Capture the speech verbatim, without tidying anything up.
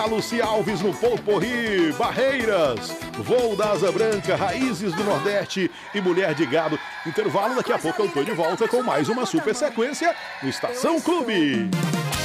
Luci Alves no Potpourri, Barreiras, Voo da Asa Branca, Raízes do Nordeste e Mulher de Gado. Intervalo, daqui a pouco eu tô de volta com mais uma super sequência no Estação Clube.